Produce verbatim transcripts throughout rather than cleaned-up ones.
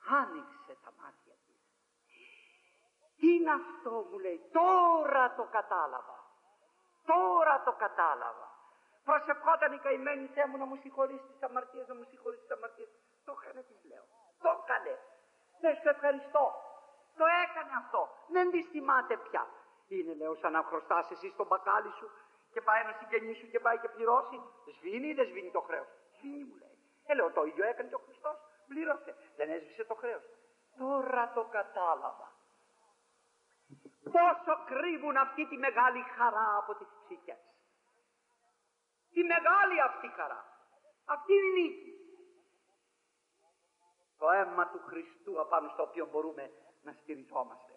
άνοιξε τα μάτια της. Τι είναι αυτό, μου λέει, τώρα το κατάλαβα. Τώρα το κατάλαβα. Προσευχόταν η καημένη, Θεέ μου να μου συγχωρήσει τις αμαρτίες, να μου συγχωρήσει τις αμαρτίες. Το έκανε, της λέω. Το έκανε. Δεν σου ευχαριστώ. Το έκανε αυτό. Δεν τη θυμάται πια. Είναι, λέω, σαν να χρωστάς εσύ στον μπακάλι σου και πάει ένα συγγενή σου και πάει και πληρώσει. Σβήνει ή δεν σβήνει το χρέος? Σβήνει, μου λέει. Ε, λέω, το ίδιο έκανε και ο Χριστός. Πλήρωσε. Δεν έσβησε το χρέος. Τώρα το κατάλαβα. Πόσο κρύβουν αυτή τη μεγάλη χαρά από τις ψυχές. Τη μεγάλη αυτή χαρά. Αυτή είναι η νίκη. Το αίμα του Χριστού απάνω στο οποίο μπορούμε να στηριζόμαστε.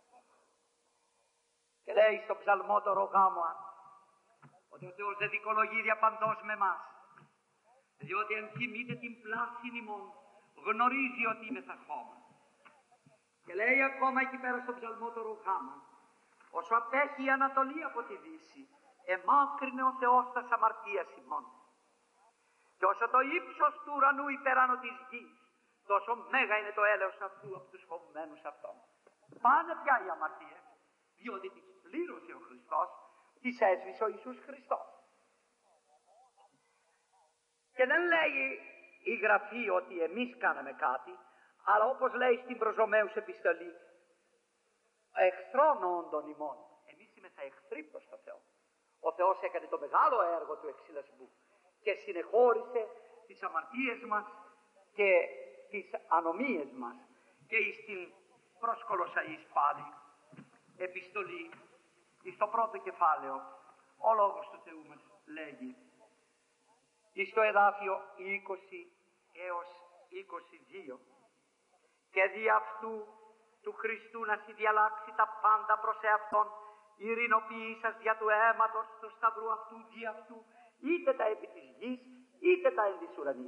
Και λέει στο ψαλμό το Ρογάμωα ότι ο Θεός δεν δικολογεί διαπαντός με εμάς, διότι αν θυμείται την πλάση ημών γνωρίζει ότι είμαι θα χώμα. Και λέει ακόμα εκεί πέρα στο ψαλμό το Ρογάμα, όσο απέχει η Ανατολή από τη Δύση, εμάκρυνε ο Θεός τας αμαρτίας ημών. Και όσο το ύψος του ουρανού υπεράνω της γης, τόσο μέγα είναι το έλεος αυτού από τους φοβουμένους αυτών. Πάνε πια οι αμαρτίες, διότι τις πλήρωσε ο Χριστός, τις έσβησε ο Ιησούς Χριστός. Και δεν λέει η Γραφή ότι εμείς κάναμε κάτι, αλλά όπως λέει στην προς Ρωμαίους επιστολή, εχθρών όντων ημών. Εμείς είμαστε εχθροί προς το Θεό. Ο Θεός έκανε το μεγάλο έργο του εξυλασμού και συνεχώρησε τις αμαρτίες μας και τις ανομίες μας. Και στην προς Κολοσσαείς πάλι επιστολή, στο πρώτο κεφάλαιο, ο Λόγος του Θεού μας λέγει, στο εδάφιο είκοσι έως είκοσι δύο, και δι' αυτού του Χριστού να διαλάξει τα πάντα προς εαυτόν, ειρηνοποιήσας δια του αίματος του σταυρού αυτού δι' αυτού, είτε τα επί της γης, είτε τα εν της ουρανής.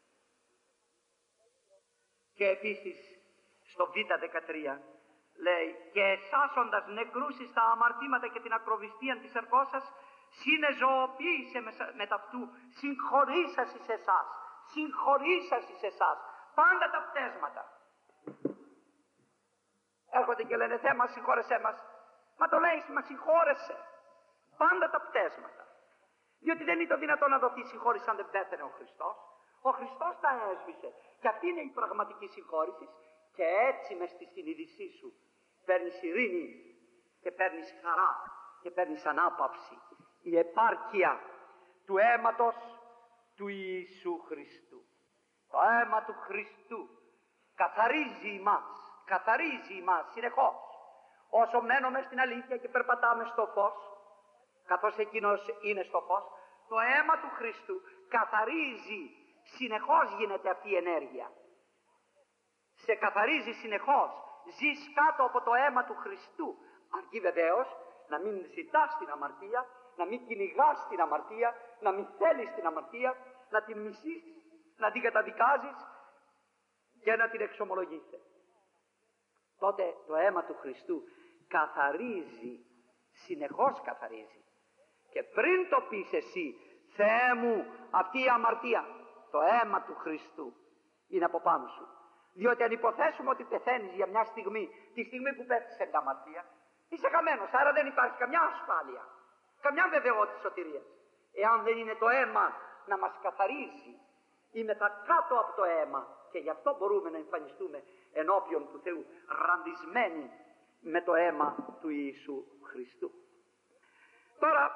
Και επίσης στο Β δεκατρία λέει, και εσάσοντας νεκρούς εις τα αμαρτήματα και την ακροβιστία της ερχός σας, συνεζωοποίησε με ταυτού, συγχωρήσας εις εσάς, συγχωρήσας εις εσάς, πάντα τα πτέσματα. Έρχονται και λένε, Θεέ μας, συγχώρεσέ μας. Μα το λέει, μα συγχώρεσε. Πάντα τα πτέσματα. Διότι δεν είναι το δυνατόν να δοθεί συγχώρηση αν δεν πέθανε ο Χριστός. Ο Χριστός τα έσβησε. Και αυτή είναι η πραγματική συγχώρηση. Και έτσι μες στη συνείδησή σου παίρνεις ειρήνη και παίρνεις χαρά και παίρνεις ανάπαυση. Η επάρκεια του αίματος του Ιησού Χριστού. Το αίμα του Χριστού καθαρίζει ημάς. Καθαρίζει ημάς συνεχώς. Όσο μένουμε στην αλήθεια και περπατάμε στο φως, καθώς εκείνος είναι στο φως, το αίμα του Χριστού καθαρίζει, συνεχώς γίνεται αυτή η ενέργεια. Σε καθαρίζει συνεχώς, ζεις κάτω από το αίμα του Χριστού, αρκεί βεβαίως να μην ζητάς την αμαρτία, να μην κυνηγάς την αμαρτία, να μην θέλεις την αμαρτία, να την μισείς, να την καταδικάζεις και να την εξομολογείς. Τότε το αίμα του Χριστού καθαρίζει, συνεχώς καθαρίζει. Και πριν το πεις εσύ, Θεέ μου, αυτή η αμαρτία, το αίμα του Χριστού είναι από πάνω σου. Διότι αν υποθέσουμε ότι πεθαίνεις για μια στιγμή, τη στιγμή που πέφτεις σε μια αμαρτία, είσαι χαμένος, άρα δεν υπάρχει καμιά ασφάλεια, καμιά βεβαιότητα σωτηρίας. Εάν δεν είναι το αίμα να μας καθαρίζει, είμεθα κάτω από το αίμα και γι' αυτό μπορούμε να εμφανιστούμε ενώπιον του Θεού, ραντισμένοι με το αίμα του Ιησού Χριστού. Τώρα,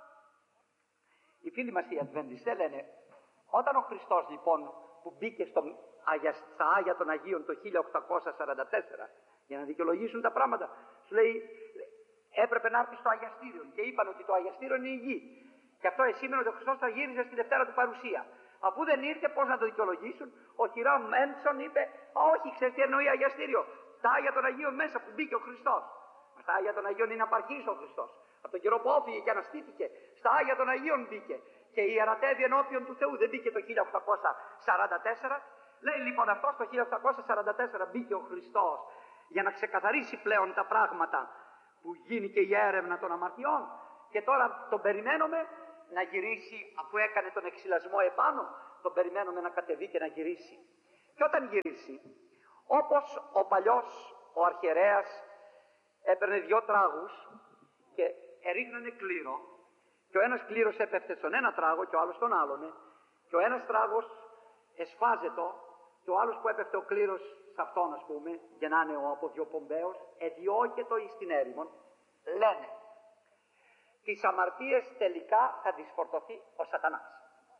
οι φίλοι μας οι Αδβεντιστές λένε, όταν ο Χριστός λοιπόν που μπήκε στο, στα Άγια των Αγίων το χίλια οκτακόσια σαράντα τέσσερα για να δικαιολογήσουν τα πράγματα, σου λέει έπρεπε να έρθει στο αγιαστήριο και είπαν ότι το αγιαστήριο είναι η γη. Και αυτό εσήμενε ότι ο Χριστός θα γύριζε στη Δευτέρα του παρουσία. Αφού δεν ήρθε, πώς να το δικαιολογήσουν? Ο Χιράμ Μέντσον είπε, α, όχι, ξέρεις τι εννοεί αγιαστήριο? Τα Άγια των Αγίων μέσα που μπήκε ο Χριστός. Μα στα Άγια των Αγίων είναι απαρχής ο Χριστός. Από τον καιρό που όφυγε και αναστήθηκε, στα Άγια των Αγίων μπήκε. Και ιερατεύει ενώπιον του Θεού, δεν μπήκε το χίλια οκτακόσια σαράντα τέσσερα. Λέει λοιπόν αυτό, το χίλια οκτακόσια σαράντα τέσσερα μπήκε ο Χριστός για να ξεκαθαρίσει πλέον τα πράγματα που γίνει και η έρευνα των αμαρτιών. Και τώρα τον περιμένουμε να γυρίσει, αφού έκανε τον εξυλασμό επάνω, τον περιμένουμε να κατεβεί και να γυρίσει. Και όταν γυρίσει, Όπως ο παλιός, ο αρχιερέας έπαιρνε δυο τράγους και ερίχνανε κλήρο και ο ένας κλήρος έπεφτε στον ένα τράγο και ο άλλος στον άλλον και ο ένας τράγος εσφάζετο και ο άλλος που έπεφτε ο κλήρος σε αυτόν, ας πούμε, για να είναι ο αποδιοπομπαίος, εδιώκετο εις την έρημον, λένε τις αμαρτίες τελικά θα τις φορτωθεί ο Σατανάς,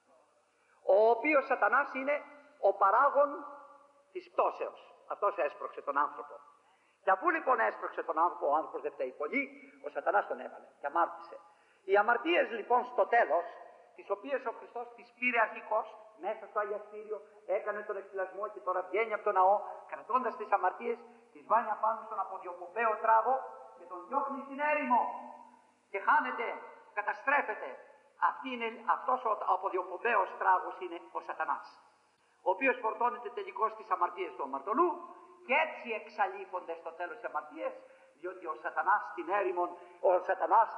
ο οποίος Σατανάς είναι ο παράγων της πτώσεως. Αυτός έσπρωξε τον άνθρωπο. Και αφού λοιπόν έσπρωξε τον άνθρωπο, ο άνθρωπος δεν φταίει πολύ, ο Σατανάς τον έβαλε και αμάρτησε. Οι αμαρτίες λοιπόν στο τέλος, τις οποίες ο Χριστός τις πήρε αρχικώς μέσα στο αγιαστήριο, έκανε τον εκφυλασμό και τώρα βγαίνει από τον ναό, κρατώντας τις αμαρτίες, τις βάνει απάνω στον αποδιοπομπαίο τράγο και τον διώχνει στην έρημο. Και χάνεται, καταστρέφεται. Αυτή είναι, αυτός ο αποδιοπομπαίος τράγος είναι ο Σατανάς, ο οποίος φορτώνεται τελικώς στις αμαρτίες του αμαρτωλού και έτσι εξαλείφονται στο τέλος οι αμαρτίες, διότι ο Σατανάς στην έρημον, ο Σατανάς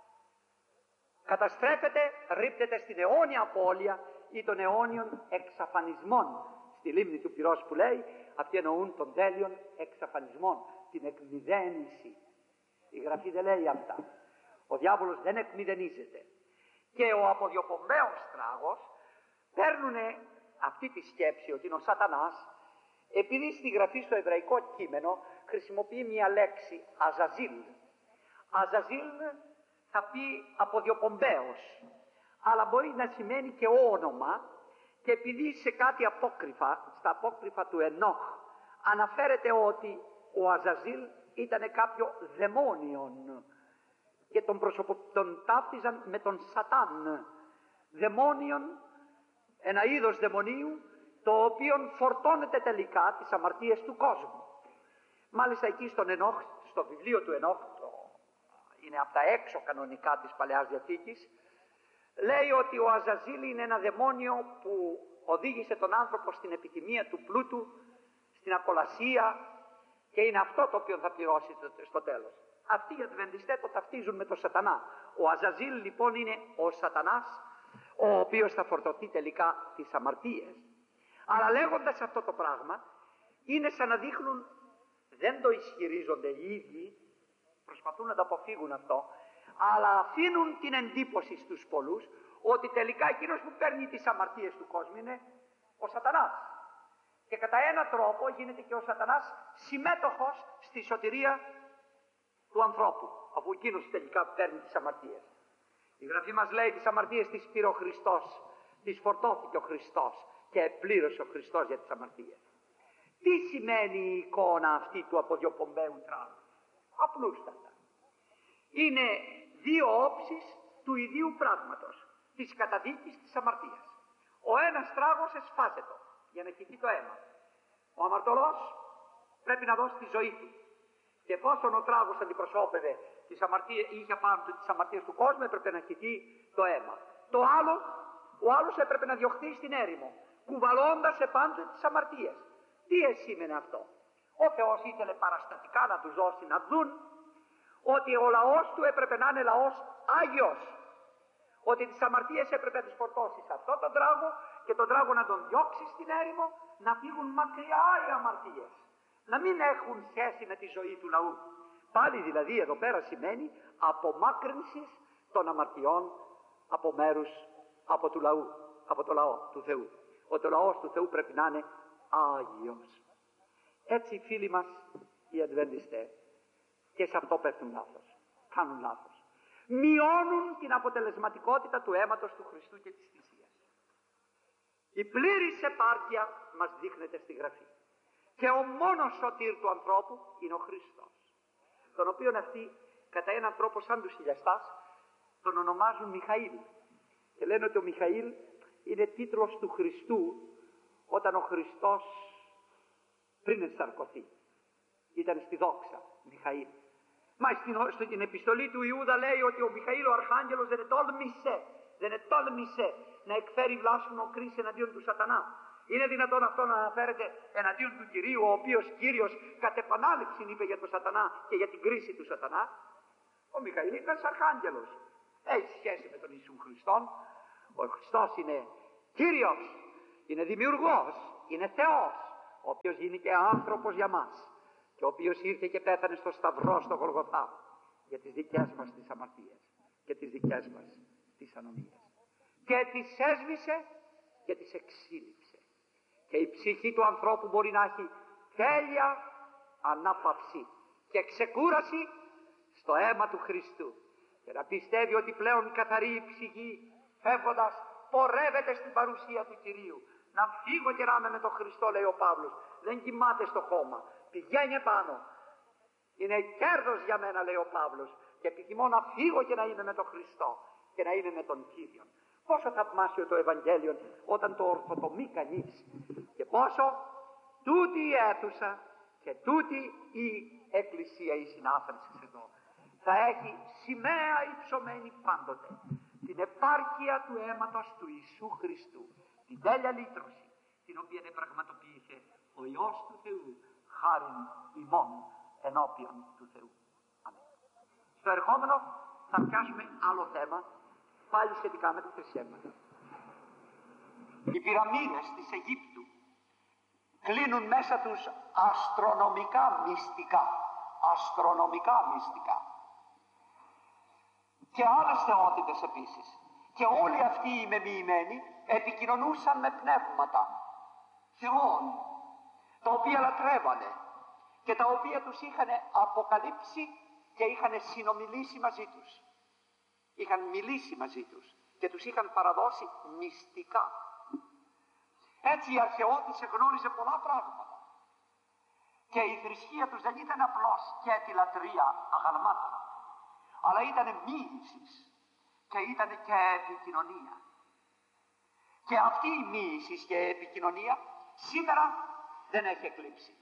καταστρέφεται, ρίπτεται στην αιώνια απώλεια ή των αιώνιων εξαφανισμών. Στη λίμνη του πυρός που λέει, αυτοί εννοούν των τέλειων εξαφανισμών, την εκμηδένιση. Η Γραφή δεν λέει αυτά. Ο διάβολος δεν εκμηδενίζεται. Και ο αποδιοπομπαίος τράγος παίρνουνε αυτή τη σκέψη ότι είναι ο Σατανάς, επειδή στη Γραφή στο εβραϊκό κείμενο χρησιμοποιεί μια λέξη αζαζίλ. Αζαζίλ θα πει αποδιοπομπαίος, αλλά μπορεί να σημαίνει και όνομα, και επειδή σε κάτι απόκριφα, στα απόκριφα του Ενόχ αναφέρεται ότι ο Αζαζίλ ήταν κάποιο δαιμόνιον και τον, προσωπο, τον ταύτιζαν με τον Σατάν. Δαιμόνιον, ένα είδος δαιμονίου, το οποίο φορτώνεται τελικά τις αμαρτίες του κόσμου. Μάλιστα εκεί στον Ενόχ, στο βιβλίο του Ενόχ, το, είναι από τα έξω κανονικά της Παλαιάς Διαθήκης, λέει ότι ο Αζαζίλ είναι ένα δαιμόνιο που οδήγησε τον άνθρωπο στην επιθυμία του πλούτου, στην ακολασία, και είναι αυτό το οποίο θα πληρώσει στο τέλος. Αυτοί οι Αδβεντιστές το ταυτίζουν με τον Σατανά. Ο Αζαζίλ λοιπόν είναι ο Σατανάς, ο οποίος θα φορτωθεί τελικά τις αμαρτίες. Αλλά λέγοντας αυτό το πράγμα, είναι σαν να δείχνουν, δεν το ισχυρίζονται οι ίδιοι, προσπαθούν να το αποφύγουν αυτό, αλλά αφήνουν την εντύπωση στους πολλούς ότι τελικά εκείνος που παίρνει τις αμαρτίες του κόσμου είναι ο Σατανάς. Και κατά έναν τρόπο γίνεται και ο Σατανάς συμμέτοχος στη σωτηρία του ανθρώπου, αφού εκείνος τελικά παίρνει τις αμαρτίες. Η Γραφή μας λέει τις αμαρτίες τις πήρε ο Χριστός, τις φορτώθηκε ο Χριστός και επλήρωσε ο Χριστός για τις αμαρτίες. Τι σημαίνει η εικόνα αυτή του αποδιοπομπαίου τράγου? Απλούστατα. Είναι δύο όψεις του ιδίου πράγματος, της καταδίκης της αμαρτίας. Ο ένας τράγος εσφάζεται για να χυθεί το αίμα. Ο αμαρτωλός πρέπει να δώσει τη ζωή του. Και εφόσον ο τράγος αντιπροσώπευε τις αμαρτίες, είχε πάνω του τις αμαρτίες του κόσμου, έπρεπε να χυθεί το αίμα. Το άλλο, ο άλλος έπρεπε να διωχθεί στην έρημο, κουβαλώντας επάνω του τις αμαρτίες. Τι εσήμενε αυτό? Ο Θεός ήθελε παραστατικά να τους δώσει να δουν ότι ο λαός του έπρεπε να είναι λαός Άγιος. Ότι τις αμαρτίες έπρεπε να τις φορτώσει σε αυτόν τον τράγο και τον τράγο να τον διώξει στην έρημο, να φύγουν μακριά οι αμαρτίες. Να μην έχουν σχέση με τη ζωή του λαού. Πάλι δηλαδή εδώ πέρα σημαίνει απομάκρυνση των αμαρτιών από μέρους, από του λαού, από το λαό του Θεού. Ότι ο λαός του Θεού πρέπει να είναι Άγιος. Έτσι οι φίλοι μας οι Αδβεντιστές και σε αυτό πέφτουν λάθος. Κάνουν λάθος. Μειώνουν την αποτελεσματικότητα του αίματος του Χριστού και της θυσίας. Η πλήρης επάρκεια μας δείχνεται στη Γραφή. Και ο μόνος σωτήρ του ανθρώπου είναι ο Χριστός, τον οποίον αυτοί κατά έναν τρόπο σαν τους χιλιαστάς τον ονομάζουν Μιχαήλ. Και λένε ότι ο Μιχαήλ είναι τίτλος του Χριστού όταν ο Χριστός πριν ενσαρκωθεί. Ήταν στη δόξα Μιχαήλ. Μα στην, στην επιστολή του Ιούδα λέει ότι ο Μιχαήλ ο Αρχάγγελος δεν ετόλμησε, δεν ετόλμησε να εκφέρει βλάσφημο κρίση εναντίον του Σατανά. Είναι δυνατόν αυτό να αναφέρεται εναντίον του Κυρίου, ο οποίος Κύριος κατ' επανάληψη είπε για τον Σατανά και για την κρίση του Σατανά? Ο Μιχαήλ ήταν Αρχάγγελος. Έχει σχέση με τον Ιησού Χριστόν. Ο Χριστός είναι Κύριος, είναι Δημιουργός, είναι Θεός, ο οποίος γίνηκε άνθρωπος για μας και ο οποίος ήρθε και πέθανε στο σταυρό στο Γολγοθά για τις δικές μας τις αμαρτίες και τις δικές μας τις ανομίες, και τις έσβησε και τις εξήλυψε, και η ψυχή του ανθρώπου μπορεί να έχει τέλεια ανάπαυση και ξεκούραση στο αίμα του Χριστού και να πιστεύει ότι πλέον καθαρή η ψυχή φεύγοντας πορεύεται στην παρουσία του Κυρίου. Να φύγω και να είμαι με τον Χριστό, λέει ο Παύλος, δεν κοιμάται στο χώμα, πηγαίνει πάνω. Είναι κέρδος για μένα, λέει ο Παύλος, και επιθυμώ να φύγω και να είμαι με τον Χριστό και να είμαι με τον Κύριο. Πόσο θαυμάσιο το Ευαγγέλιο όταν το ορθοτομεί κανείς, και πόσο τούτη η αίθουσα και τούτη η Εκκλησία, η συνάθρηση εδώ, θα έχει σημαία υψωμένη πάντοτε την επάρκεια του αίματος του Ιησού Χριστού, την τέλεια λύτρωση, την οποία δεν πραγματοποιήσε ο Υιός του Θεού, χάριν ημών ενώπιον του Θεού. Αμήν. Στο ερχόμενο θα πιάσουμε άλλο θέμα, πάλι σχετικά με τα θρησκεύματα. Οι πυραμίδες της Αιγύπτου κλείνουν μέσα τους αστρονομικά μυστικά, αστρονομικά μυστικά και άλλες θεότητες επίσης, και όλοι αυτοί οι μεμοιημένοι επικοινωνούσαν με πνεύματα θεών, τα οποία λατρεύανε και τα οποία τους είχαν αποκαλύψει και είχαν συνομιλήσει μαζί τους. Είχαν μιλήσει μαζί τους και τους είχαν παραδώσει μυστικά. Έτσι η αρχαιότηση γνώριζε πολλά πράγματα και η θρησκεία τους δεν ήταν απλώς και τη λατρεία αγαλμάτων, αλλά ήταν μοίησης και ήταν και επικοινωνία. Και αυτή η μοίησης και επικοινωνία σήμερα δεν έχει εκλείψει.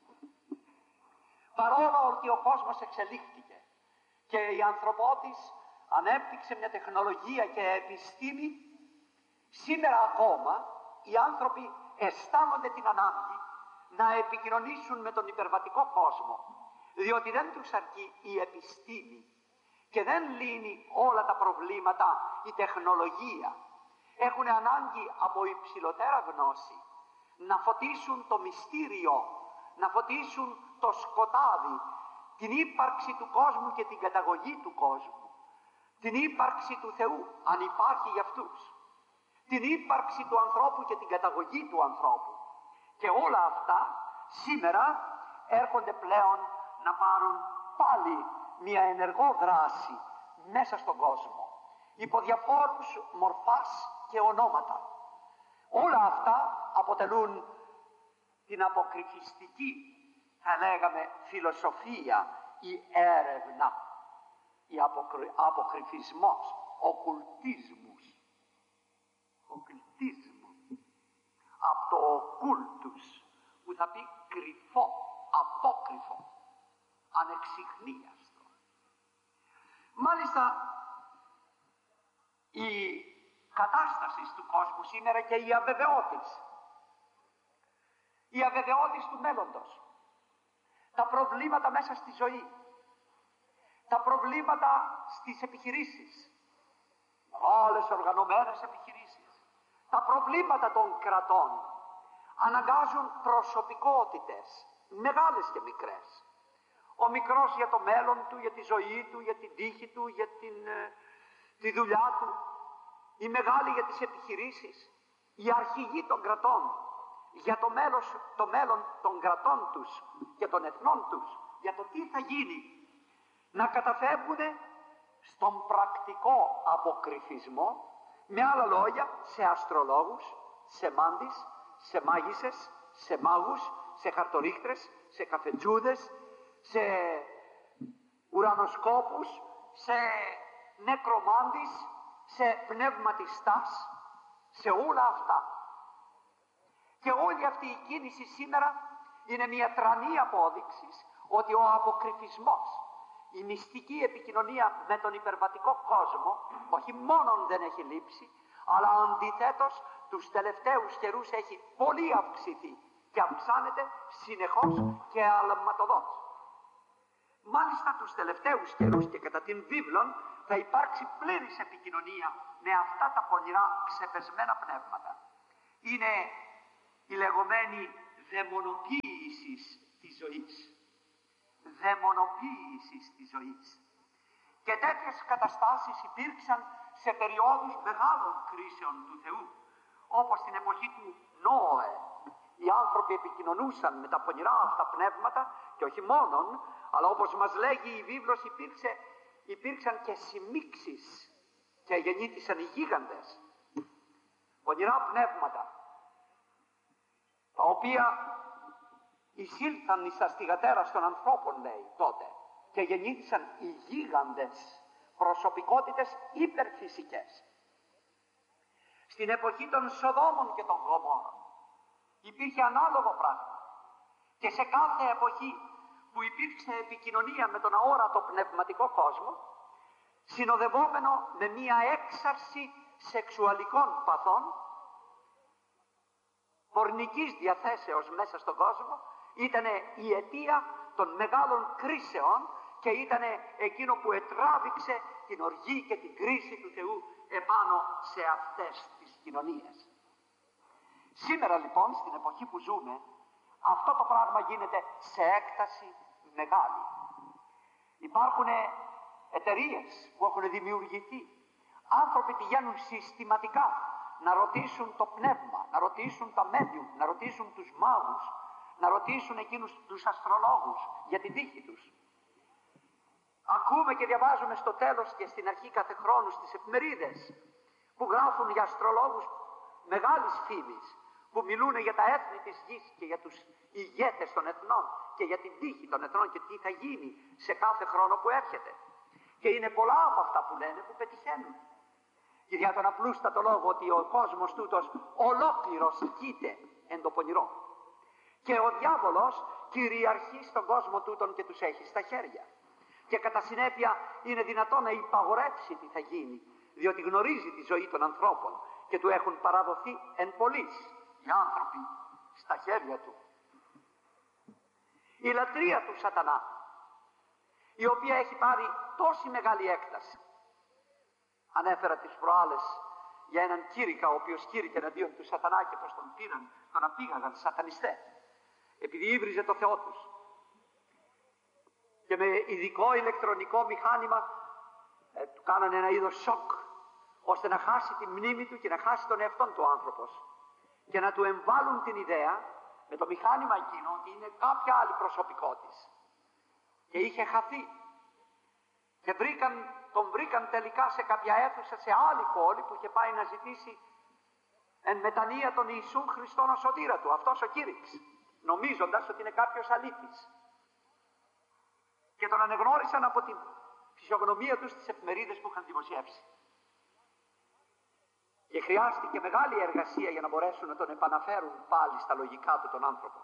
Παρόλο ότι ο κόσμος εξελίχθηκε και η ανθρωπότης ανέπτυξε μια τεχνολογία και επιστήμη, σήμερα ακόμα οι άνθρωποι αισθάνονται την ανάγκη να επικοινωνήσουν με τον υπερβατικό κόσμο, διότι δεν τους αρκεί η επιστήμη και δεν λύνει όλα τα προβλήματα η τεχνολογία. Έχουν ανάγκη από υψηλότερα γνώση να φωτίσουν το μυστήριο, να φωτίσουν το σκοτάδι, την ύπαρξη του κόσμου και την καταγωγή του κόσμου, την ύπαρξη του Θεού, αν υπάρχει για αυτούς, την ύπαρξη του ανθρώπου και την καταγωγή του ανθρώπου. Και όλα αυτά σήμερα έρχονται πλέον να πάρουν πάλι μια ενεργό δράση μέσα στον κόσμο, υπό διαφόρους μορφάς και ονόματα. Όλα αυτά αποτελούν την αποκρυφιστική, θα λέγαμε, φιλοσοφία ή έρευνα, η αποκρυ... αποκρυφισμός, οκουλτισμός, οκουλτισμός, από το οκούλτους, που θα πει κρυφό, απόκρυφο, ανεξιχνίαστο. Μάλιστα η κατάσταση του κόσμου σήμερα και η αβεβαιότης, η αβεβαιότης του μέλλοντος, τα προβλήματα μέσα στη ζωή, τα προβλήματα στις επιχειρήσεις, μεγάλες οργανωμένες επιχειρήσεις, τα προβλήματα των κρατών αναγκάζουν προσωπικότητες, μεγάλες και μικρές. Ο μικρός για το μέλλον του, για τη ζωή του, για την τύχη του, για την, ε, τη δουλειά του, οι μεγάλοι για τις επιχειρήσεις, οι αρχηγοί των κρατών για το, μέλος, το μέλλον των κρατών τους και των εθνών τους, για το τι θα γίνει, να καταφεύγουν στον πρακτικό αποκρυφισμό, με άλλα λόγια, σε αστρολόγους, σε μάντις, σε μάγισσες, σε μάγους, σε χαρτορίχτρες, σε καφετζούδες, σε ουρανοσκόπους, σε νεκρομάντης, σε πνευματιστάς, σε όλα αυτά. Και όλη αυτή η κίνηση σήμερα είναι μια τρανή απόδειξη ότι ο αποκρυφισμός, η μυστική επικοινωνία με τον υπερβατικό κόσμο, όχι μόνον δεν έχει λείψει, αλλά αντιθέτως τους τελευταίους καιρούς έχει πολύ αυξηθεί και αυξάνεται συνεχώς και αλματοδός. Μάλιστα τους τελευταίους καιρούς και κατά την βίβλον θα υπάρξει πλήρης επικοινωνία με αυτά τα πονηρά ξεπεσμένα πνεύματα. Είναι η λεγόμενη δαιμονοποίησης της ζωής. Δαιμονοποίησης της ζωής. Και τέτοιες καταστάσεις υπήρξαν σε περιόδους μεγάλων κρίσεων του Θεού, όπως στην εποχή του Νόε. Οι άνθρωποι επικοινωνούσαν με τα πονηρά αυτά πνεύματα και όχι μόνον, αλλά όπως μας λέγει η βίβλος υπήρξε, υπήρξαν και συμμίξεις και γεννήθησαν οι γίγαντες. Πονηρά πνεύματα, τα οποία εισήλθαν εις τα στιγατέρας των ανθρώπων, λέει τότε, και γεννήθησαν οι γίγαντες, προσωπικότητες υπερφυσικές. Στην εποχή των Σοδόμων και των Γομόρων υπήρχε ανάλογο πράγμα. Και σε κάθε εποχή που υπήρξε επικοινωνία με τον αόρατο πνευματικό κόσμο, συνοδευόμενο με μία έξαρση σεξουαλικών παθών, πορνικής διαθέσεως μέσα στον κόσμο, ήταν η αιτία των μεγάλων κρίσεων και ήταν εκείνο που ετράβηξε την οργή και την κρίση του Θεού επάνω σε αυτές τις κοινωνίες. Σήμερα λοιπόν, στην εποχή που ζούμε, αυτό το πράγμα γίνεται σε έκταση μεγάλη. Υπάρχουν εταιρείες που έχουν δημιουργηθεί. Άνθρωποι πηγαίνουν συστηματικά να ρωτήσουν το πνεύμα, να ρωτήσουν τα medium, να ρωτήσουν τους μάγους, να ρωτήσουν εκείνους τους αστρολόγους για την τύχη τους. Ακούμε και διαβάζουμε στο τέλος και στην αρχή κάθε χρόνου στις εφημερίδες που γράφουν για αστρολόγους μεγάλης φήμης, που μιλούν για τα έθνη της γης και για τους ηγέτες των εθνών και για την τύχη των εθνών και τι θα γίνει σε κάθε χρόνο που έρχεται. Και είναι πολλά από αυτά που λένε που πετυχαίνουν. Και για τον απλούστατο λόγο ότι ο κόσμος τούτος ολόκληρος κοίται εν το πονηρό. Και ο διάβολος κυριαρχεί στον κόσμο τούτον και τους έχει στα χέρια. Και κατά συνέπεια είναι δυνατόν να υπαγορεύσει τι θα γίνει, διότι γνωρίζει τη ζωή των ανθρώπων και του έχουν παραδοθεί εν πολλοίς οι άνθρωποι στα χέρια του. Η λατρεία του σατανά, η οποία έχει πάρει τόση μεγάλη έκταση. Ανέφερα τις προάλλες για έναν κήρυκα ο οποίος κήρυκε εναντίον του σατανά και πως τον πήραν, τον απήγαγαν σατανιστέ, επειδή ύβριζε το Θεό τους. Και με ειδικό ηλεκτρονικό μηχάνημα ε, του κάνανε ένα είδος σοκ, ώστε να χάσει τη μνήμη του και να χάσει τον εαυτόν του άνθρωπος και να του εμβάλουν την ιδέα με το μηχάνημα εκείνο ότι είναι κάποια άλλη προσωπικότης. Και είχε χαθεί. Και βρήκαν, τον βρήκαν τελικά σε κάποια αίθουσα σε άλλη πόλη που είχε πάει να ζητήσει εν μετανία τον Ιησού Χριστόν ο σωτήρα του, αυτός ο κήρυξ, νομίζοντας ότι είναι κάποιος αλήτης. Και τον ανεγνώρισαν από την φυσιογνωμία του στις εφημερίδες που είχαν δημοσιεύσει. Και χρειάστηκε μεγάλη εργασία για να μπορέσουν να τον επαναφέρουν πάλι στα λογικά του τον άνθρωπο.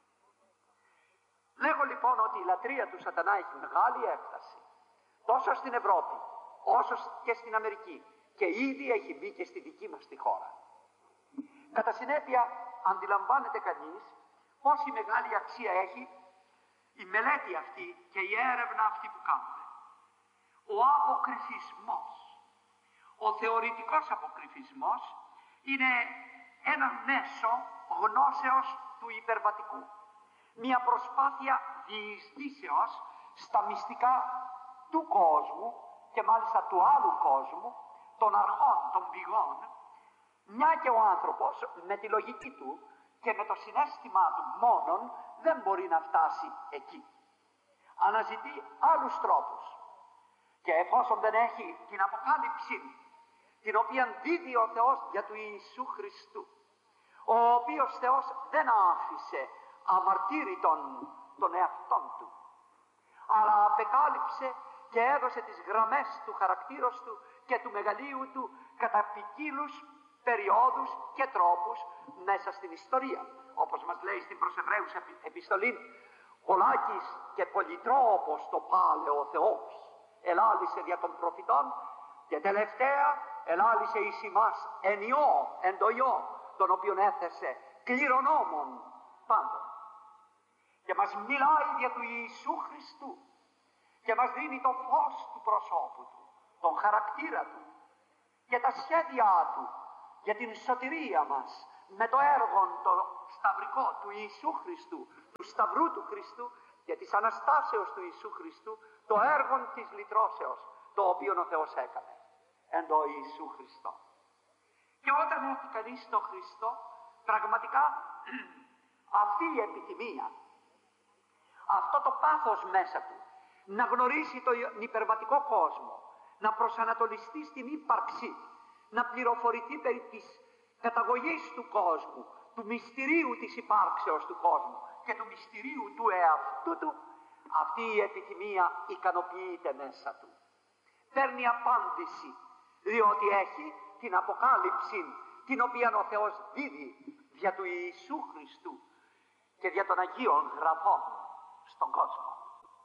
Λέγω λοιπόν ότι η λατρεία του σατανά έχει μεγάλη έκταση, τόσο στην Ευρώπη όσο και στην Αμερική, και ήδη έχει μπει και στη δική μας τη χώρα. Κατά συνέπεια αντιλαμβάνεται κανείς πόση μεγάλη αξία έχει η μελέτη αυτή και η έρευνα αυτή που κάνουμε. Ο αποκρυφισμός, ο θεωρητικός αποκρυφισμός είναι ένα μέσο γνώσεως του υπερβατικού. Μια προσπάθεια διεισδύσεως στα μυστικά του κόσμου και μάλιστα του άλλου κόσμου, των αρχών, των πηγών, μια και ο άνθρωπος με τη λογική του και με το συναίσθημά του μόνον δεν μπορεί να φτάσει εκεί. Αναζητεί άλλους τρόπους. Και εφόσον δεν έχει την αποκάλυψη την οποία δίδει ο Θεός για του Ιησού Χριστού, ο οποίος Θεός δεν άφησε αμαρτύρητον τον εαυτόν του, αλλά απεκάλυψε και έδωσε τις γραμμές του χαρακτήρος του και του μεγαλείου του κατά ποικίλους περιόδους και τρόπους μέσα στην ιστορία. Όπως μας λέει στην προς Εβραίους επιστολή, «Πολλάκις και πολυτρόπος το πάλε ο Θεός, ελάλησε δια των προφητών και τελευταία ελάλησε εις ημάς εν Υιό, εν το Υιό, τον οποίον έθεσε κληρονόμων πάντων». Και μας μιλάει δια του Ιησού Χριστού και μας δίνει το φως του προσώπου του, τον χαρακτήρα του και τα σχέδιά του για την σωτηρία μας με το έργο το σταυρικό του Ιησού Χριστού, του Σταυρού του Χριστού και της Αναστάσεως του Ιησού Χριστού, το έργο της λυτρώσεως, το οποίο ο Θεός έκανε εν το Ιησού Χριστό. Και όταν έρθει κανείς στο Χριστό, πραγματικά αυτή η επιθυμία, αυτό το πάθος μέσα του, να γνωρίσει τον υπερβατικό κόσμο, να προσανατολιστεί στην ύπαρξη, να πληροφορηθεί περί της καταγωγής του κόσμου, του μυστηρίου της υπάρξεως του κόσμου και του μυστηρίου του εαυτού του, αυτή η επιθυμία ικανοποιείται μέσα του. Παίρνει απάντηση, διότι έχει την αποκάλυψη την οποία ο Θεός δίδει δια του Ιησού Χριστού και δια των Αγίων Γραφών στον κόσμο.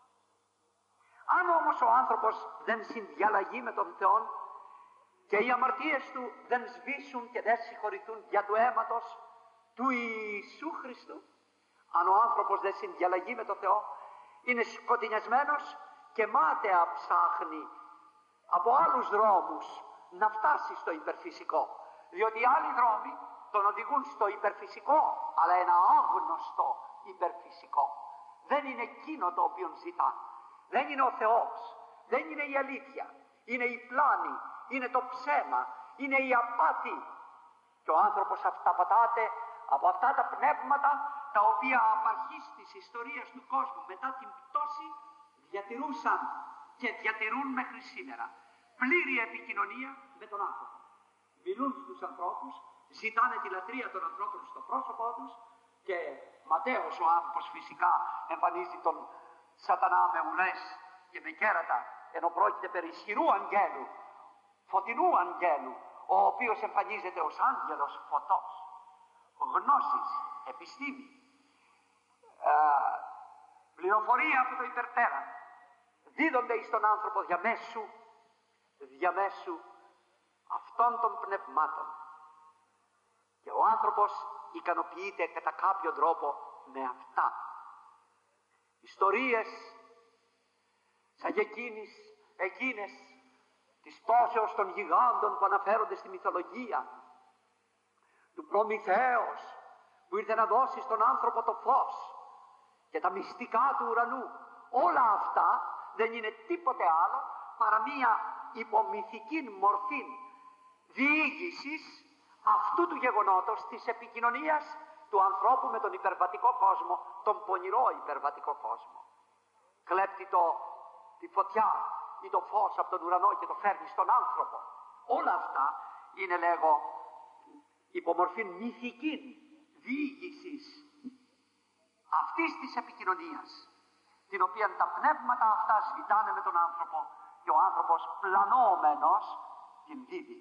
Αν όμως ο άνθρωπος δεν συνδιαλλαγεί με τον Θεό και οι αμαρτίες του δεν σβήσουν και δεν συγχωρηθούν για του αίματος του Ιησού Χριστού, αν ο άνθρωπος δεν συνδιαλλαγεί με τον Θεό, είναι σκοτεινιασμένος και μάταια ψάχνει από άλλους δρόμους να φτάσει στο υπερφυσικό, διότι οι άλλοι δρόμοι τον οδηγούν στο υπερφυσικό, αλλά ένα άγνωστο υπερφυσικό. Δεν είναι εκείνο το οποίο ζητά. Δεν είναι ο Θεός, δεν είναι η αλήθεια, είναι η πλάνη, είναι το ψέμα, είναι η απάτη. Και ο άνθρωπος αυταπατάται από αυτά τα πνεύματα τα οποία απ' αρχής της ιστορίας του κόσμου μετά την πτώση διατηρούσαν και διατηρούν μέχρι σήμερα πλήρη επικοινωνία με τον άνθρωπο. Μιλούν στους ανθρώπους, ζητάνε τη λατρεία των ανθρώπων στο πρόσωπό τους και ματέος ο άνθρωπος φυσικά εμφανίζει τον σατανά με ουρές και με κέρατα, ενώ πρόκειται περί ισχυρού αγγέλου, φωτεινού αγγέλου, ο οποίος εμφανίζεται ως άγγελος φωτός, γνώσης, επιστήμη, ε, πληροφορία από το υπερπέραν, δίδονται εις τον άνθρωπο διαμέσου, διαμέσου αυτών των πνευμάτων. Και ο άνθρωπος ικανοποιείται κατά κάποιο τρόπο με αυτά. Ιστορίες σαν και εκείνες, εκείνες της πτώσεως των γιγάντων που αναφέρονται στη μυθολογία, του Προμηθέως που ήρθε να δώσει στον άνθρωπο το φως και τα μυστικά του ουρανού, όλα αυτά δεν είναι τίποτε άλλο παρά μία υπομυθική μορφή διήγησης αυτού του γεγονότος της επικοινωνίας του ανθρώπου με τον υπερβατικό κόσμο, τον πονηρό υπερβατικό κόσμο. Κλέπτει το, τη φωτιά ή το φως από τον ουρανό και το φέρνει στον άνθρωπο. Όλα αυτά είναι, λέγω, υπομορφή μυθική διήγησης αυτής της επικοινωνίας, την οποία τα πνεύματα αυτά ζητάνε με τον άνθρωπο και ο άνθρωπος πλανόμενος την δίδει.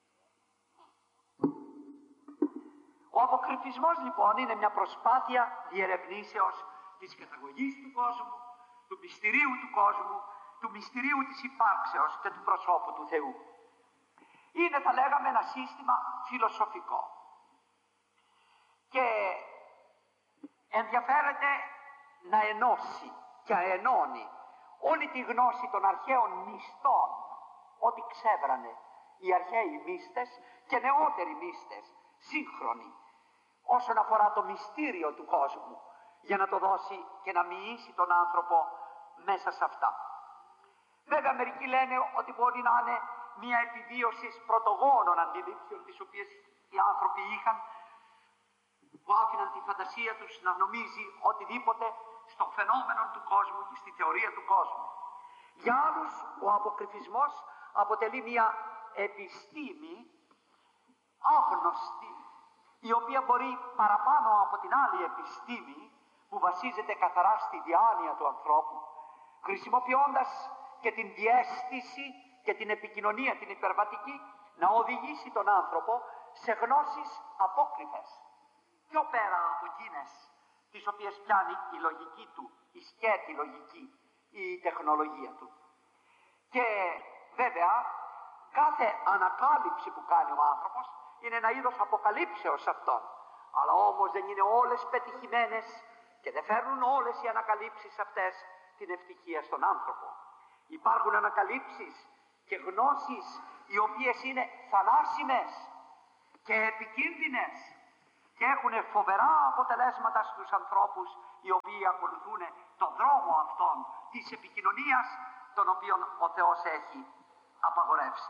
Ο αποκρυφισμός λοιπόν είναι μια προσπάθεια διερευνήσεως της καταγωγής του κόσμου, του μυστηρίου του κόσμου, του μυστηρίου της υπάρξεως και του προσώπου του Θεού. Είναι, θα λέγαμε, ένα σύστημα φιλοσοφικό και ενδιαφέρεται να ενώσει και ενώνει όλη τη γνώση των αρχαίων μυστών, ό,τι ξέβρανε οι αρχαίοι μύστες και νεότεροι μύστες, σύγχρονοι, όσον αφορά το μυστήριο του κόσμου, για να το δώσει και να μοιήσει τον άνθρωπο μέσα σε αυτά. Βέβαια μερικοί λένε ότι μπορεί να είναι μια επιβίωση πρωτογόνων αντιλήψεων τις οποίες οι άνθρωποι είχαν, που άφηναν τη φαντασία τους να νομίζει οτιδήποτε στο φαινόμενο του κόσμου και στη θεωρία του κόσμου. Για άλλους ο αποκρυφισμός αποτελεί μια επιστήμη άγνωστη, η οποία μπορεί παραπάνω από την άλλη επιστήμη που βασίζεται καθαρά στη διάνοια του ανθρώπου, χρησιμοποιώντας και την διαίσθηση και την επικοινωνία την υπερβατική, να οδηγήσει τον άνθρωπο σε γνώσεις απόκρυφες, πιο πέρα από εκείνες τις οποίες πιάνει η λογική του, η σκέτη λογική, η τεχνολογία του. Και βέβαια κάθε ανακάλυψη που κάνει ο άνθρωπος είναι ένα είδος αποκαλύψεως αυτών, αλλά όμως δεν είναι όλες πετυχημένες και δεν φέρνουν όλες οι ανακαλύψεις αυτές την ευτυχία στον άνθρωπο. Υπάρχουν ανακαλύψεις και γνώσεις οι οποίες είναι θανάσιμες και επικίνδυνες και έχουν φοβερά αποτελέσματα στους ανθρώπους οι οποίοι ακολουθούν τον δρόμο αυτόν της επικοινωνίας, τον οποίον ο Θεός έχει απαγορεύσει.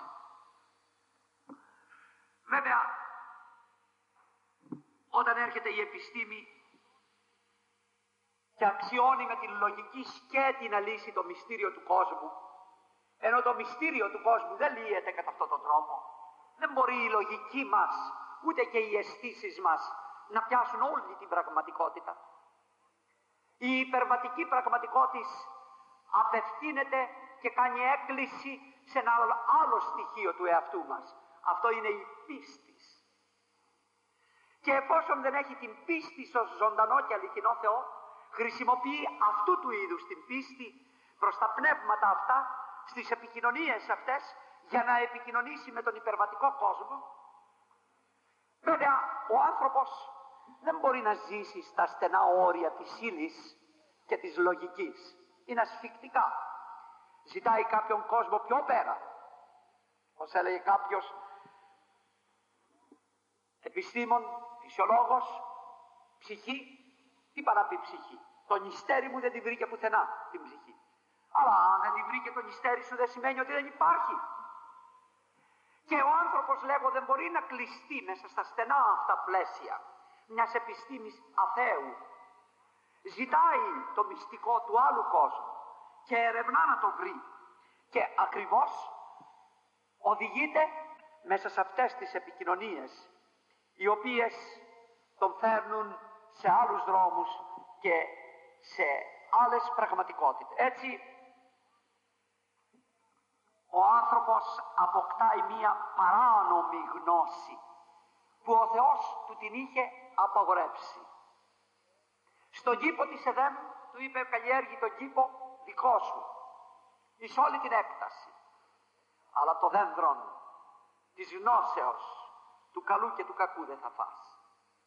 Βέβαια, όταν έρχεται η επιστήμη και αξιώνει με την λογική σκέτη να λύσει το μυστήριο του κόσμου, ενώ το μυστήριο του κόσμου δεν λύεται κατά αυτόν τον τρόπο, δεν μπορεί η λογική μας, ούτε και οι αισθήσεις μας να πιάσουν όλη την πραγματικότητα. Η υπερβατική πραγματικότητα απευθύνεται και κάνει έκκληση σε ένα άλλο στοιχείο του εαυτού μας. Αυτό είναι η πίστη. Και εφόσον δεν έχει την πίστη ως ζωντανό και αληθινό Θεό, χρησιμοποιεί αυτού του είδους την πίστη προς τα πνεύματα αυτά, στις επικοινωνίες αυτές, για να επικοινωνήσει με τον υπερβατικό κόσμο. Βέβαια, ο άνθρωπος δεν μπορεί να ζήσει στα στενά όρια της ύλης και της λογικής. Είναι ασφικτικά. Ζητάει κάποιον κόσμο πιο πέρα. Όπως έλεγε κάποιος επιστήμον, φυσιολόγος, ψυχή, τι παραπεί ψυχή. Το νηστέρι μου δεν την βρήκε πουθενά την ψυχή. Αλλά αν δεν την βρήκε το νηστέρι σου δεν σημαίνει ότι δεν υπάρχει. Και ο άνθρωπος, λέγω, δεν μπορεί να κλειστεί μέσα στα στενά αυτά πλαίσια μιας επιστήμης αθέου. Ζητάει το μυστικό του άλλου κόσμου και ερευνά να το βρει. Και ακριβώς οδηγείται μέσα σε αυτές τις επικοινωνίες, οι οποίες τον φέρνουν σε άλλους δρόμους και σε άλλες πραγματικότητες. Έτσι, ο άνθρωπος αποκτάει μία παράνομη γνώση που ο Θεός του την είχε απαγορεύσει. Στον κήπο της Εδέμ του είπε: καλλιέργει τον κήπο δικό σου, εις όλη την έκταση, αλλά το δένδρον της γνώσεως του καλού και του κακού δεν θα φας.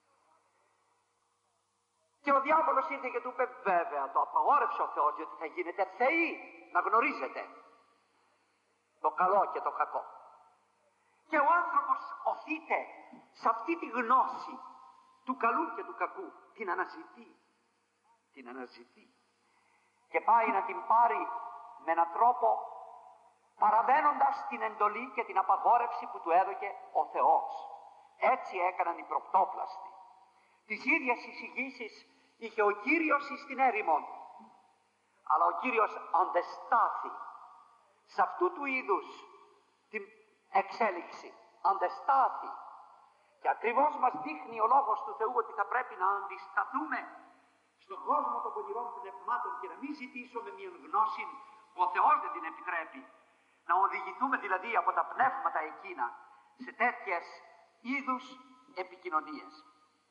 Και ο διάβολος ήρθε και του είπε: βέβαια το απαγόρευσε ο Θεός, διότι θα γίνετε θεοί, να γνωρίζετε το καλό και το κακό. Και ο άνθρωπος οθείται σε αυτή τη γνώση του καλού και του κακού, την αναζητεί, την αναζητεί και πάει να την πάρει με έναν τρόπο παραβαίνοντας την εντολή και την απαγόρευση που του έδωκε ο Θεός. Έτσι έκαναν οι προπτόπλαστοι. Τις ίδιες εισηγήσεις είχε ο Κύριος στην έρημον, αλλά ο Κύριος αντεστάθη σε αυτού του είδους την εξέλιξη, αντεστάθη. Και ακριβώς μας δείχνει ο Λόγος του Θεού ότι θα πρέπει να αντισταθούμε στον κόσμο των πονηρών πνευμάτων και να μην ζητήσουμε μια γνώση που ο Θεός δεν την επιτρέπει. Να οδηγηθούμε δηλαδή από τα πνεύματα εκείνα σε τέτοιες είδους επικοινωνίες.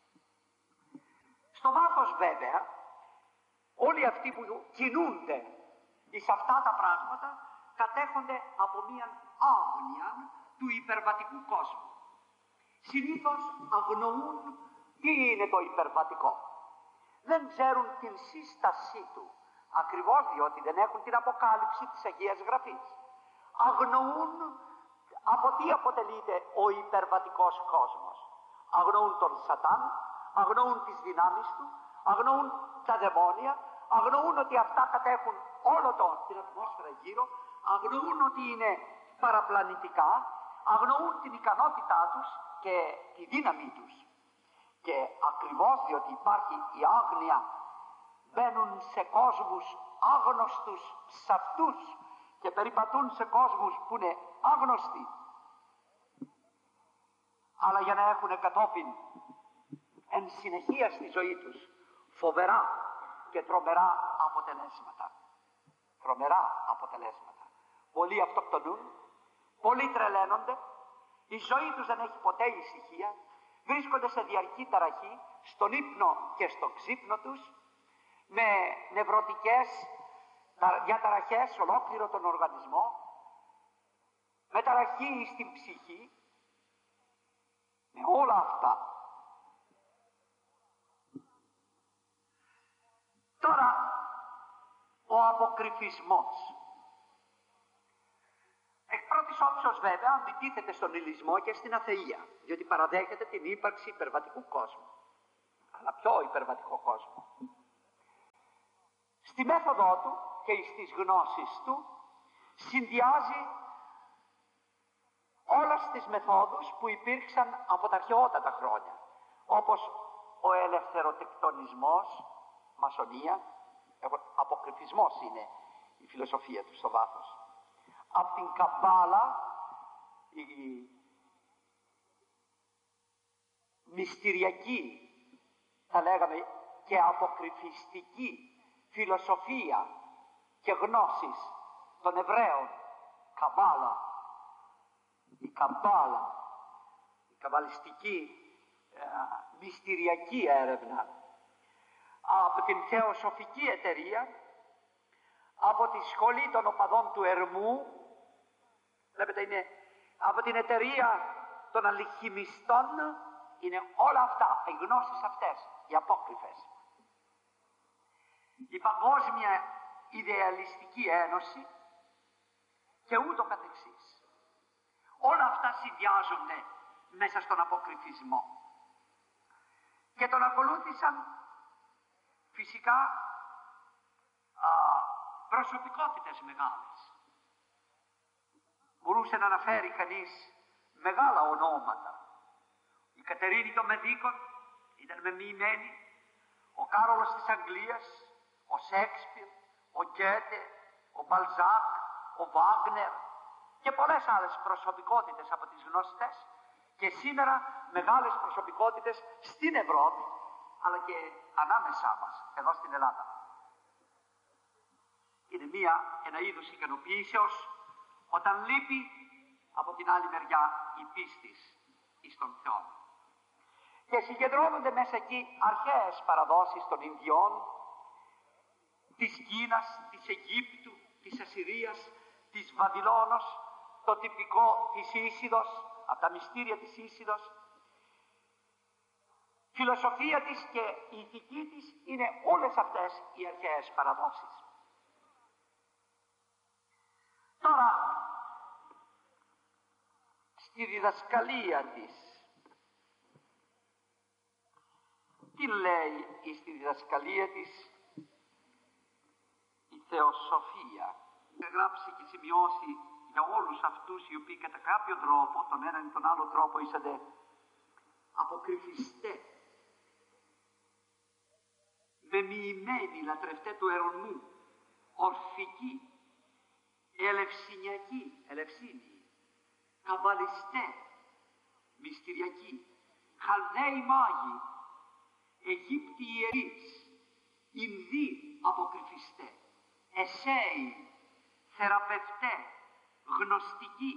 Στο βάθος βέβαια, όλοι αυτοί που κινούνται εις αυτά τα πράγματα κατέχονται από μίαν άγνοια του υπερβατικού κόσμου. Συνήθως αγνοούν τι είναι το υπερβατικό. Δεν ξέρουν την σύστασή του, ακριβώς διότι δεν έχουν την αποκάλυψη της Αγίας Γραφής. Αγνοούν από τι αποτελείται ο υπερβατικός κόσμος. Αγνοούν τον Σατάν, αγνοούν τις δυνάμεις του, αγνοούν τα δαιμόνια, αγνοούν ότι αυτά κατέχουν όλο το, την ατμόσφαιρα γύρω, αγνοούν ότι είναι παραπλανητικά, αγνοούν την ικανότητά τους και τη δύναμή τους. Και ακριβώς διότι υπάρχει η άγνοια, μπαίνουν σε κόσμους άγνωστους σε αυτούς και περιπατούν σε κόσμους που είναι άγνωστοι, αλλά για να έχουν κατόπιν εν συνεχεία στη ζωή τους φοβερά και τρομερά αποτελέσματα. Τρομερά αποτελέσματα. Πολλοί αυτοκτονούν, πολλοί τρελαίνονται, η ζωή τους δεν έχει ποτέ ησυχία, βρίσκονται σε διαρκή ταραχή, στον ύπνο και στο ξύπνο τους, με νευρωτικές διαταραχές ολόκληρο τον οργανισμό, με ταραχή στην ψυχή, με όλα αυτά. Τώρα, ο αποκρυφισμός. Εκ πρώτης όψεως βέβαια αντιτίθεται στον υλισμό και στην αθεία, διότι παραδέχεται την ύπαρξη υπερβατικού κόσμου. αλλά πιο υπερβατικό κόσμο. Στη μέθοδό του και στις γνώσεις του συνδυάζει όλες τις μεθόδους που υπήρξαν από τα αρχαιότατα χρόνια, όπως ο ελευθεροτεκτονισμός, μασονία, αποκρυφισμός είναι η φιλοσοφία του στο βάθος. Από την Καμπάλα, η μυστηριακή, θα λέγαμε, και αποκρυφιστική φιλοσοφία και γνώσεις των Εβραίων, Καμπάλα, η Καμπάλα, η καμπαλιστική ε, μυστηριακή έρευνα, από την Θεοσοφική Εταιρεία, από τη Σχολή των Οπαδών του Ερμού, βλέπετε είναι από την Εταιρεία των Αλχημιστών, είναι όλα αυτά, οι γνώσεις αυτές, οι απόκριφες. Η Παγκόσμια Ιδεαλιστική Ένωση και ούτω καθεξής. Όλα αυτά συνδυάζονται μέσα στον αποκρυφισμό. Και τον ακολούθησαν φυσικά α, προσωπικότητες μεγάλες. Μπορούσε να αναφέρει κανείς μεγάλα ονόματα. Η Κατερίνη των Μεδίκων ήταν μεμοιημένη, ο Κάρολος της Αγγλίας, ο Σέξπιρ, ο Γκέτε, ο Μπαλζάκ, ο Βάγνερ και πολλές άλλες προσωπικότητες από τις γνωστές και σήμερα μεγάλες προσωπικότητες στην Ευρώπη αλλά και ανάμεσά μας, εδώ στην Ελλάδα. Είναι μία, ένα είδος ικανοποίησεως όταν λείπει από την άλλη μεριά η πίστης εις τον Θεό. Και συγκεντρώνονται μέσα εκεί αρχαίες παραδόσεις των Ινδιών, της Κίνας, της Αιγύπτου, της Ασσυρίας, της Βαβυλώνος, το τυπικό της Ίσιδος, από τα μυστήρια της Ίσιδος. Φιλοσοφία της και η ηθική της είναι όλες αυτές οι αρχαίες παραδόσεις. Τώρα, στη διδασκαλία της, τι λέει στη διδασκαλία της η Θεοσοφία. Γράψει και σημειώσει για όλους αυτούς οι οποίοι κατά κάποιο τρόπο, τον έναν ή τον άλλο τρόπο, ήσαντε αποκρυφιστέ, μεμοιημένοι λατρευτέ του αιρωνμού, ορφικοί, ελευσινιακοί, ελευσίνοι, καμπαλιστέ, μυστηριακοί, Χαλδαίοι μάγοι, Αιγύπτιοι ιερείς, Ινδοί αποκρυφιστέ, Εσέοι, θεραπευτέ, γνωστικοί,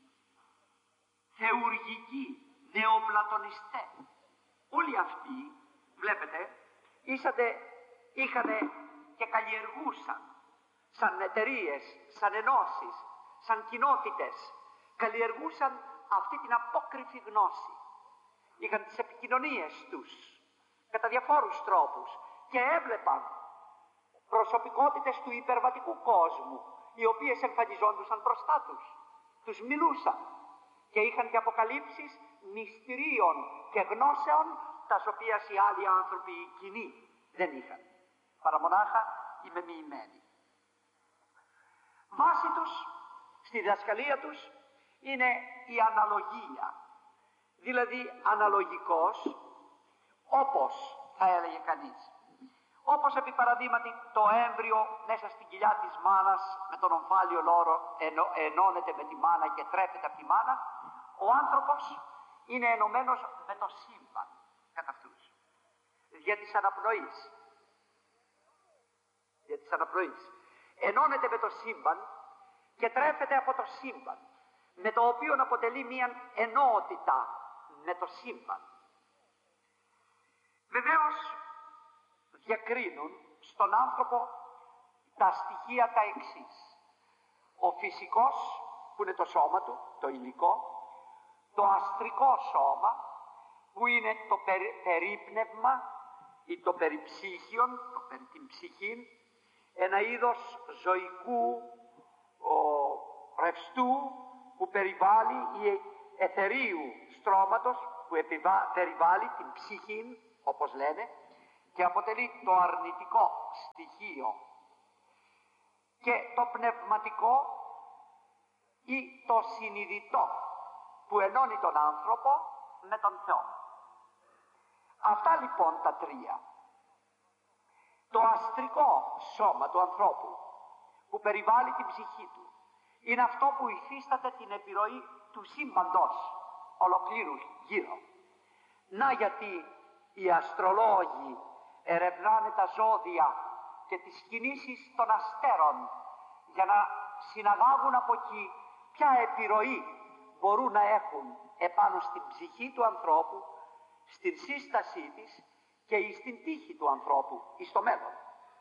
θεουργικοί, νεοπλατωνιστέ. Όλοι αυτοί, βλέπετε, ήσατε, είχανε και καλλιεργούσαν σαν εταιρείες, σαν ενώσεις, σαν κοινότητες, καλλιεργούσαν αυτή την απόκρυφη γνώση. Είχαν τις επικοινωνίες τους κατά διαφόρους τρόπους και έβλεπαν προσωπικότητες του υπερβατικού κόσμου, οι οποίες εμφανιζόντουσαν μπροστά τους. Τους μιλούσαν και είχαν και αποκαλύψεις μυστηρίων και γνώσεων, τα οποία οι άλλοι άνθρωποι οι κοινοί δεν είχαν, παρά μονάχα οι μεμοιημένοι. Βάση τους, στη διδασκαλία τους, είναι η αναλογία. Δηλαδή αναλογικός, όπως θα έλεγε κανείς. Όπως επί παραδείγματι το έμβριο μέσα στην κοιλιά της μάνας με τον ομφάλιο λόρο ενω, ενώνεται με τη μάνα και τρέφεται από τη μάνα, ο άνθρωπος είναι ενωμένος με το σύμπαν κατά αυτούς. Για της αναπνοής. Για της αναπνοής. Ενώνεται με το σύμπαν και τρέφεται από το σύμπαν, με το οποίο αποτελεί μια ενότητα με το σύμπαν. Βεβαίως διακρίνουν στον άνθρωπο τα στοιχεία τα εξής. Ο φυσικός, που είναι το σώμα του, το υλικό, το αστρικό σώμα, που είναι το περί, περίπνευμα ή το περιψύχιον, το περί την ψυχήν, ένα είδος ζωικού ο, ρευστού που περιβάλλει ή αιθερίου στρώματος που επιβα, περιβάλλει την ψυχήν, όπως λένε, και αποτελεί το αρνητικό στοιχείο, και το πνευματικό ή το συνειδητό που ενώνει τον άνθρωπο με τον Θεό. Αυτά λοιπόν τα τρία. Το αστρικό σώμα του ανθρώπου που περιβάλλει την ψυχή του είναι αυτό που υφίσταται την επιρροή του σύμπαντος ολοκλήρου γύρω. Να γιατί οι αστρολόγοι ερευνάνε τα ζώδια και τις κινήσεις των αστέρων για να συναγάγουν από εκεί ποια επιρροή μπορούν να έχουν επάνω στην ψυχή του ανθρώπου, στην σύστασή της και στην τύχη του ανθρώπου εις το μέλλον.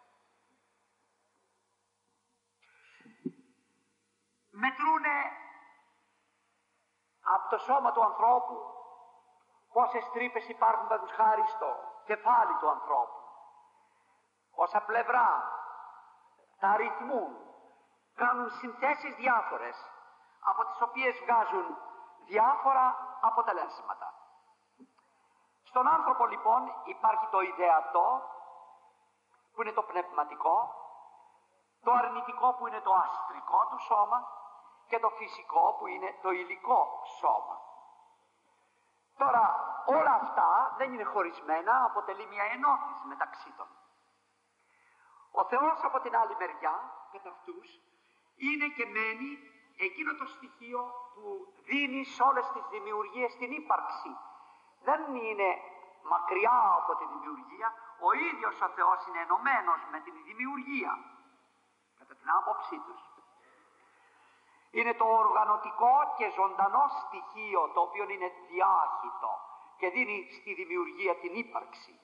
Μετρούνε από το σώμα του ανθρώπου πόσες τρύπες υπάρχουν παραδείγματος χάρη στο κεφάλι του ανθρώπου, όσα πλευρά τα αριθμούν, κάνουν συνθέσεις διάφορες από τις οποίες βγάζουν διάφορα αποτελέσματα. Στον άνθρωπο λοιπόν υπάρχει το ιδεατό που είναι το πνευματικό, το αρνητικό που είναι το αστρικό του σώμα και το φυσικό που είναι το υλικό σώμα. Τώρα όλα αυτά δεν είναι χωρισμένα, αποτελεί μια ενότηση μεταξύ των. Ο Θεός από την άλλη μεριά κατά αυτούς είναι και μένει εκείνο το στοιχείο που δίνει σε όλες τις δημιουργίες την ύπαρξη. Δεν είναι μακριά από τη δημιουργία, ο ίδιος ο Θεός είναι ενωμένος με την δημιουργία, κατά την άποψή τους. Είναι το οργανωτικό και ζωντανό στοιχείο το οποίο είναι διάχυτο και δίνει στη δημιουργία την ύπαρξη.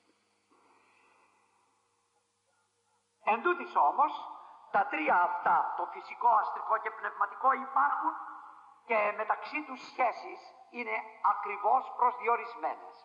Εν τούτοις όμως, τα τρία αυτά, το φυσικό, αστρικό και πνευματικό, υπάρχουν και μεταξύ τους σχέσεις είναι ακριβώς προσδιορισμένες.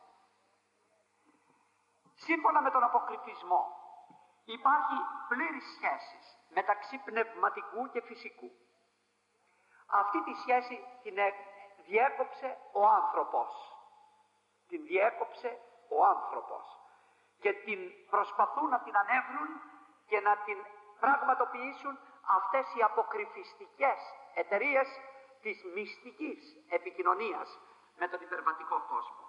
Σύμφωνα με τον αποκρυφισμό υπάρχει πλήρης σχέση μεταξύ πνευματικού και φυσικού. Αυτή τη σχέση την διέκοψε ο άνθρωπος. Την διέκοψε ο άνθρωπος και την προσπαθούν να την ανέβρουν και να την πραγματοποιήσουν αυτές οι αποκρυφιστικές εταιρείες της μυστικής επικοινωνίας με τον υπερβατικό κόσμο.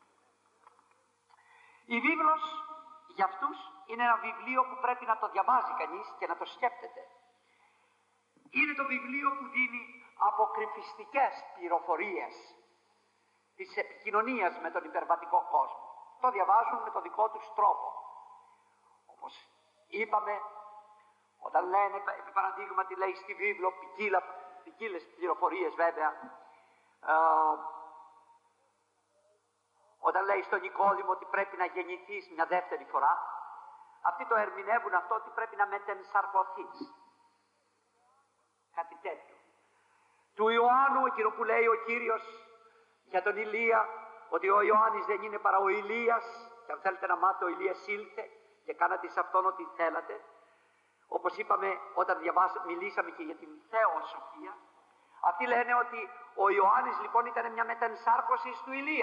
Η βίβλος για αυτούς είναι ένα βιβλίο που πρέπει να το διαβάζει κανείς και να το σκέπτεται. Είναι το βιβλίο που δίνει αποκρυφιστικές πληροφορίες της επικοινωνίας με τον υπερβατικό κόσμο. Το διαβάζουν με τον δικό τους τρόπο. Όπως είπαμε, όταν λένε, επί παραδείγματι λέει στη βίβλο ποικίλες πληροφορίες βέβαια, ε, όταν λέει στον Νικόδημο ότι πρέπει να γεννηθείς μια δεύτερη φορά, αυτοί το ερμηνεύουν αυτό ότι πρέπει να μετενσαρκωθείς. Κάτι τέτοιο. Του Ιωάννου, εκείνο που λέει ο Κύριος για τον Ηλία, ότι ο Ιωάννης δεν είναι παρά ο Ηλίας, και αν θέλετε να μάθετε ο Ηλίας ήλθε και κάνατε σε αυτόν ό,τι θέλατε. Όπως είπαμε όταν διαβάσα, μιλήσαμε και για την θεοσοφία, αυτοί λένε ότι ο Ιωάννης λοιπόν ήταν μια μετενσάρκωση του Ηλία.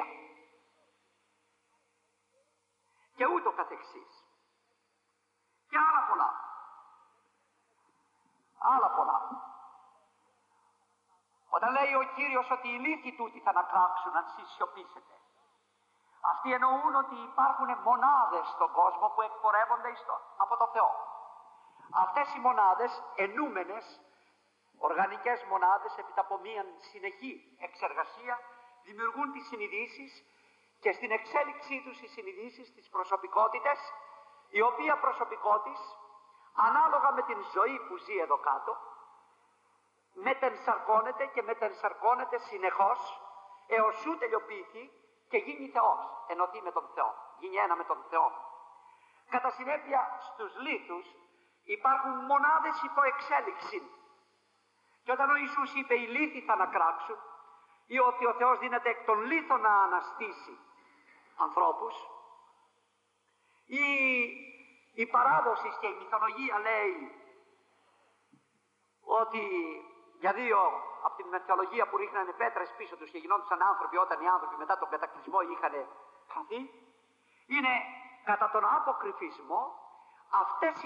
Και ούτω καθεξής. Και άλλα πολλά. Άλλα πολλά. Όταν λέει ο Κύριος ότι οι λύθοι τούτοι θα ανακράξουν αν εσείς σιωπήσετε, αυτοί εννοούν ότι υπάρχουν μονάδες στον κόσμο που εκπορεύονται από το Θεό. Αυτές οι μονάδες, ενούμενες, οργανικές μονάδες, έπειτα από μία συνεχή εξεργασία, δημιουργούν τις συνειδήσεις και στην εξέλιξή τους οι συνειδήσεις, τις προσωπικότητες, η οποία προσωπικότης, ανάλογα με την ζωή που ζει εδώ κάτω, μετενσαρκώνεται και μετενσαρκώνεται συνεχώς έως ού τελειοποιηθεί και γίνει Θεός, ενωθεί με τον Θεό, γίνει ένα με τον Θεό. Κατά συνέπεια στους λίθους υπάρχουν μονάδες υπό εξέλιξη. Και όταν ο Ιησούς είπε οι λίθοι θα ανακράξουν, ή ότι ο Θεός δίνεται εκ των λίθων να αναστήσει ανθρώπους, ή η παράδοση και η μυθολογία λέει ότι για δύο από την μυθολογία που ρίχνανε πέτρες πίσω τους και γινόντουσαν άνθρωποι όταν οι άνθρωποι μετά τον κατακλυσμό είχαν χαθεί, Είναι κατά τον αποκρυφισμό αυτές